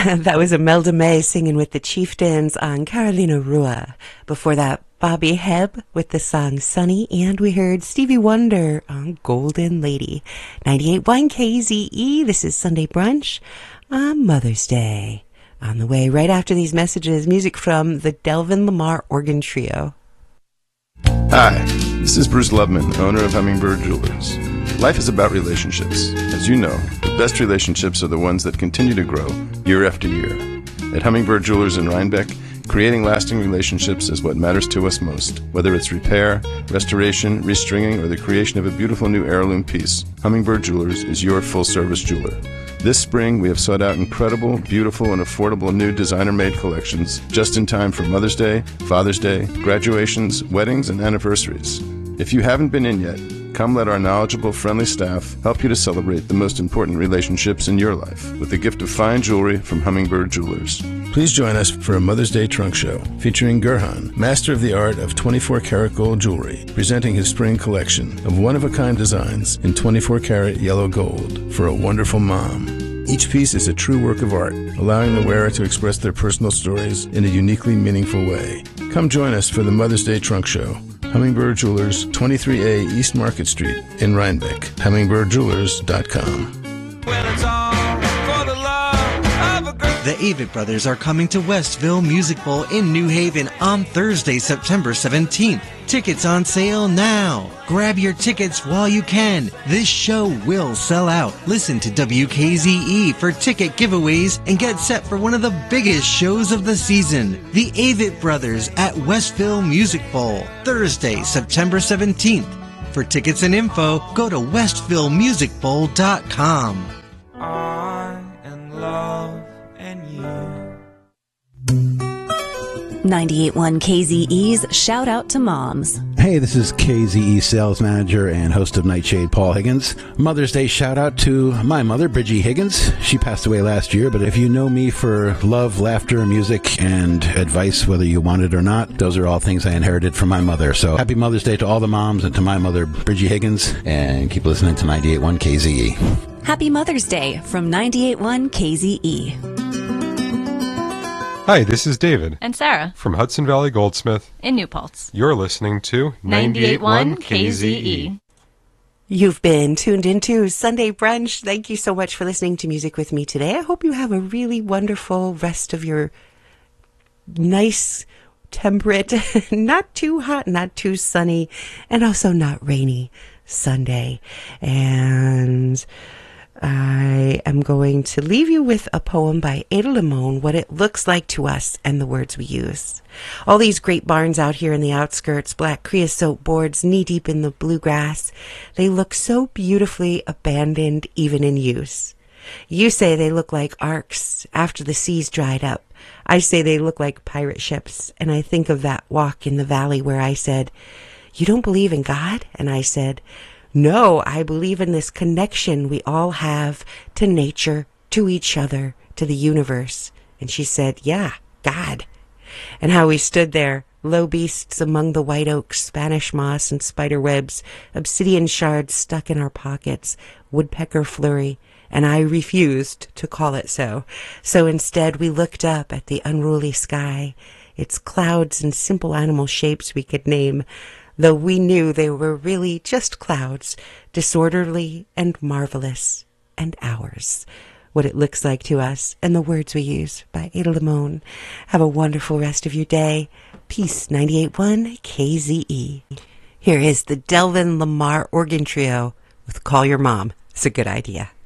That was Imelda May singing with the Chieftains on Carolina Rua. Before that, Bobby Hebb with the song Sunny, and we heard Stevie Wonder on Golden Lady. 98.1 KZE, this is Sunday Brunch on Mother's Day. On the way right after these messages, music from the Delvin Lamar Organ Trio. Hi, this is Bruce Loveman, owner of Hummingbird Jewelers. Life is about relationships. As you know, the best relationships are the ones that continue to grow year after year. At Hummingbird Jewelers in Rhinebeck, creating lasting relationships is what matters to us most. Whether it's repair, restoration, restringing, or the creation of a beautiful new heirloom piece, Hummingbird Jewelers is your full-service jeweler. This spring, we have sought out incredible, beautiful, and affordable new designer-made collections just in time for Mother's Day, Father's Day, graduations, weddings, and anniversaries. If you haven't been in yet, come let our knowledgeable, friendly staff help you to celebrate the most important relationships in your life with the gift of fine jewelry from Hummingbird Jewelers. Please join us for a Mother's Day trunk show featuring Gurhan, master of the art of 24-karat gold jewelry, presenting his spring collection of one-of-a-kind designs in 24-karat yellow gold for a wonderful mom. Each piece is a true work of art, allowing the wearer to express their personal stories in a uniquely meaningful way. Come join us for the Mother's Day trunk show. Hummingbird Jewelers, 23A East Market Street in Rhinebeck. HummingbirdJewelers.com. The Avett Brothers are coming to Westville Music Bowl in New Haven on Thursday, September 17th. Tickets on sale now. Grab your tickets while you can. This show will sell out. Listen to WKZE for ticket giveaways and get set for one of the biggest shows of the season. The Avett Brothers at Westville Music Bowl, Thursday, September 17th. For tickets and info, go to westvillemusicbowl.com. I'm in love. 98.1 KZE's Shout Out to Moms. Hey, this is KZE Sales Manager and host of Nightshade, Paul Higgins. Mother's Day shout out to my mother, Bridgie Higgins. She passed away last year, but if you know me for love, laughter, music, and advice, whether you want it or not, those are all things I inherited from my mother. So happy Mother's Day to all the moms and to my mother, Bridgie Higgins, and keep listening to 98.1 KZE. Happy Mother's Day from 98.1 KZE. Hi, this is David. And Sarah. From Hudson Valley Goldsmith. In New Paltz. You're listening to 98.1 KZE. You've been tuned into Sunday Brunch. Thank you so much for listening to music with me today. I hope you have a really wonderful rest of your nice, temperate, not too hot, not too sunny, and also not rainy Sunday. And I am going to leave you with a poem by Ada Limon, What It Looks Like to Us and the Words We Use. All these great barns out here in the outskirts, black creosote boards knee-deep in the bluegrass, they look so beautifully abandoned even in use. You say they look like arks after the seas dried up. I say they look like pirate ships, and I think of that walk in the valley where I said, "You don't believe in God?" And I said, "No, I believe in this connection we all have to nature, to each other, to the universe." And she said, "Yeah, God." And how we stood there, low beasts among the white oaks, Spanish moss and spider webs, obsidian shards stuck in our pockets, woodpecker flurry, and I refused to call it so. So instead we looked up at the unruly sky, its clouds and simple animal shapes we could name, though we knew they were really just clouds, disorderly and marvelous, and ours. What It Looks Like to Us and the Words We Use by Ada Limon. Have a wonderful rest of your day. Peace. 98.1 KZE. Here is the Delvin Lamar Organ Trio with Call Your Mom. It's a good idea.